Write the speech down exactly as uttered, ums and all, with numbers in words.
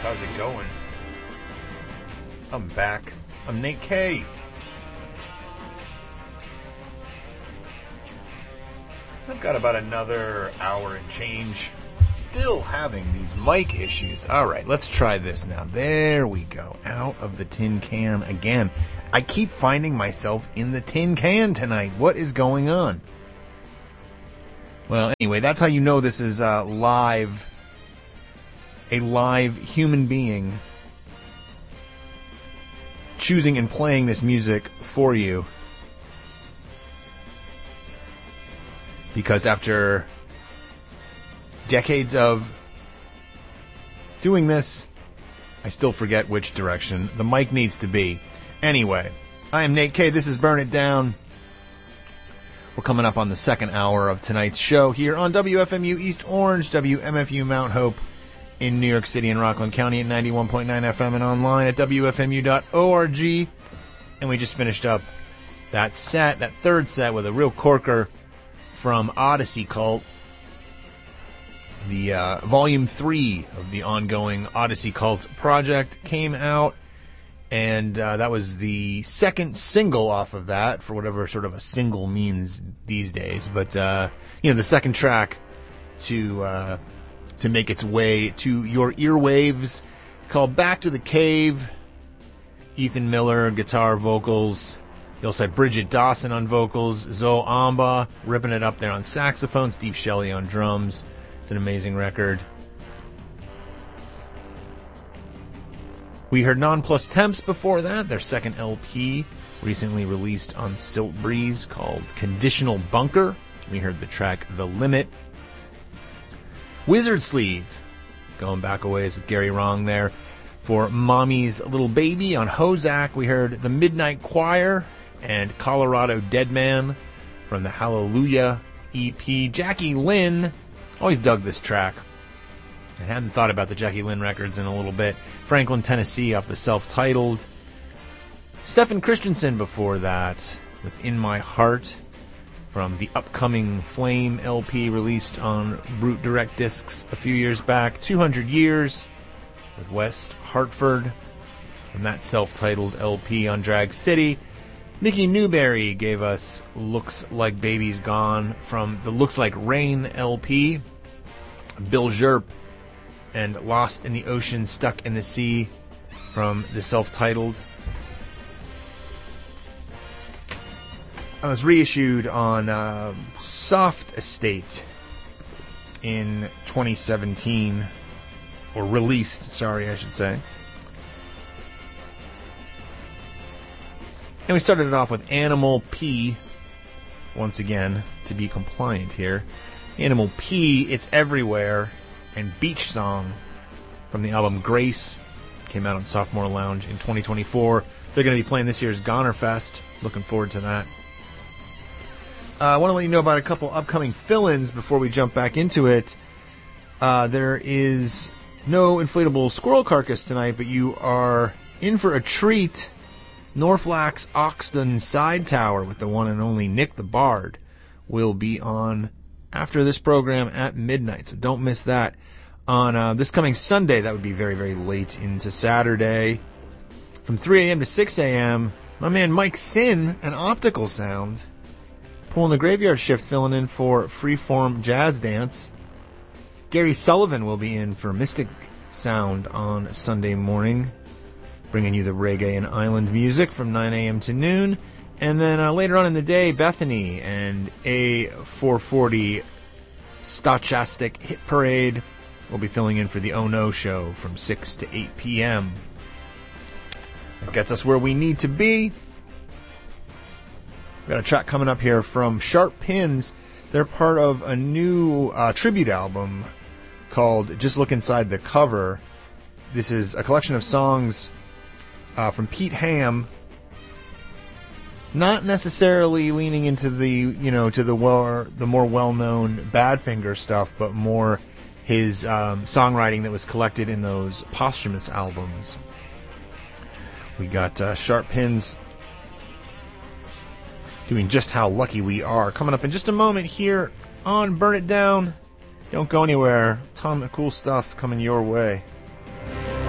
How's it going? I'm back. I'm Nate K. I've got about another hour and change. Still having these mic issues. Alright, let's try this now. There we go. Out of the tin can again. I keep finding myself in the tin can tonight. What is going on? Well, anyway, that's how you know this is uh, live. A live human being choosing and playing this music for you. Because after decades of doing this, I still forget which direction the mic needs to be. Anyway, I am Nate K. This is Burn It Down. We're coming up on the second hour of tonight's show here on W F M U East Orange, W M F U Mount Hope in New York City and Rockland County at ninety-one point nine F M and online at W F M U dot org. And we just finished up that set, that third set, with a real corker from Odyssey Cult. The uh, volume three of the ongoing Odyssey Cult project came out, and uh, that was the second single off of that, for whatever sort of a single means these days. But uh, you know, the second track to uh, to make its way to your earwaves, called "Back to the Cave." Ethan Miller, guitar, vocals. You also had Bridget Dawson on vocals, Zoe Amba ripping it up there on saxophone, Steve Shelley on drums. It's an amazing record. We heard Non Plus Temps before that, their second L P, recently released on Silt Breeze, called Conditional Bunker. We heard the track The Limit. Wizard Sleeve, going back a ways with Gary Wrong there. For Mommy's Little Baby on Hozak, we heard The Midnight Choir and Colorado Deadman from the Hallelujah E P. Jackie Lynn, always dug this track. I hadn't thought about the Jackie Lynn records in a little bit. Franklin, Tennessee off the self-titled. Stephen Christensen before that with In My Heart from the upcoming Flame L P released on Brute Direct Discs a few years back. two hundred years with West Hartford from that self-titled L P on Drag City. Mickey Newberry gave us Looks Like Baby's Gone from the Looks Like Rain L P. Bill Zerp and Lost in the Ocean, Stuck in the Sea from the self-titled. I was reissued on uh, Soft Estate in twenty seventeen. Or released, sorry, I should say. And we started it off with Animal P, once again, to be compliant here. Animal P, It's Everywhere, and Beach Song from the album Grace. Came out on Sophomore Lounge in twenty twenty-four. They're going to be playing this year's Goner Fest. Looking forward to that. Uh, I want to let you know about a couple upcoming fill-ins before we jump back into it. Uh, there is no inflatable squirrel carcass tonight, but you are in for a treat. Norflax Oxton Side Tower with the one and only Nick the Bard will be on after this program at midnight, so don't miss that. On uh, this coming Sunday, that would be very, very late into Saturday, from three a.m. to six a.m., my man Mike Sin, an Optical Sound, pulling the graveyard shift, filling in for Freeform Jazz Dance. Gary Sullivan will be in for Mystic Sound on Sunday morning, bringing you the reggae and island music from nine a.m. to noon. And then uh, later on in the day, Bethany and A four forty Stochastic Hit Parade will be filling in for the Oh No Show from six to eight p.m. That gets us where we need to be. We've got a track coming up here from Sharp Pins. They're part of a new uh, tribute album called Just Look Inside the Cover. This is a collection of songs uh, from Pete Ham, not necessarily leaning into the, you know, to the well, the more well-known Badfinger stuff, but more his um, songwriting that was collected in those posthumous albums. We got uh, Sharp Pins doing Just How Lucky We Are coming up in just a moment here on Burn It Down. Don't go anywhere. Ton of cool stuff coming your way.